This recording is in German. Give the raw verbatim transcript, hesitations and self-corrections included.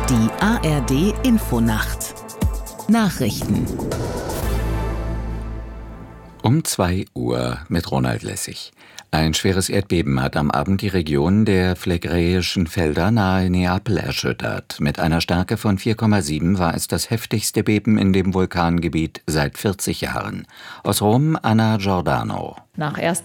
Die A R D Infonacht Nachrichten Um zwei Uhr mit Ronald Lessig. Ein schweres Erdbeben hat am Abend die Region der phlegräischen Felder nahe Neapel erschüttert. Mit einer Stärke von vier Komma sieben war es das heftigste Beben in dem Vulkangebiet seit vierzig Jahren. Aus Rom, Anna Giordano. Nach ersten